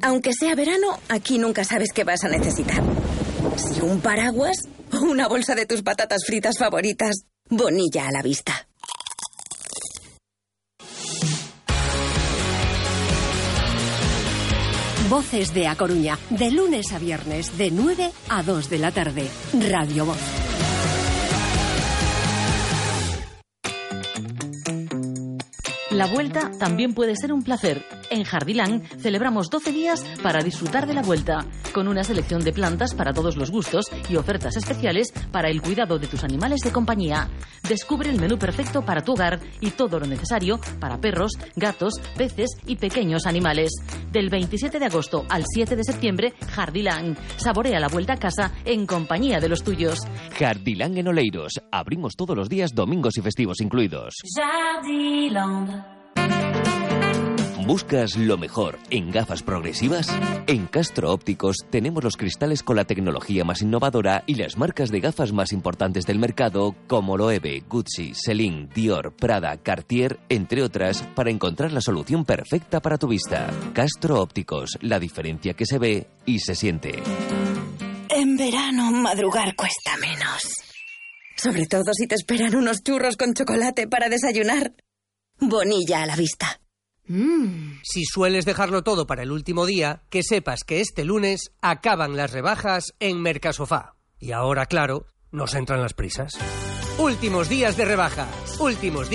Aunque sea verano, aquí nunca sabes qué vas a necesitar. Si un paraguas o una bolsa de tus patatas fritas favoritas. Bonilla a la vista. Voces de A Coruña, de lunes a viernes, de 9 a 2 de la tarde. Radio Voz. La vuelta también puede ser un placer. En Jardilán celebramos 12 días para disfrutar de la vuelta, con una selección de plantas para todos los gustos y ofertas especiales para el cuidado de tus animales de compañía. Descubre el menú perfecto para tu hogar y todo lo necesario para perros, gatos, peces y pequeños animales. Del 27 de agosto al 7 de septiembre, Jardilán. Saborea la vuelta a casa en compañía de los tuyos. Jardilán en Oleiros. Abrimos todos los días, domingos y festivos incluidos. Jardiland. ¿Buscas lo mejor en gafas progresivas? En Castro Ópticos tenemos los cristales con la tecnología más innovadora y las marcas de gafas más importantes del mercado como Loewe, Gucci, Celine, Dior, Prada, Cartier, entre otras, para encontrar la solución perfecta para tu vista. Castro Ópticos, la diferencia que se ve y se siente. En verano, madrugar cuesta menos. Sobre todo si te esperan unos churros con chocolate para desayunar. Bonilla a la vista. Si sueles dejarlo todo para el último día, que sepas que este lunes acaban las rebajas en Mercasofá. Y ahora, claro, nos entran las prisas. Últimos días de rebajas. Últimos días.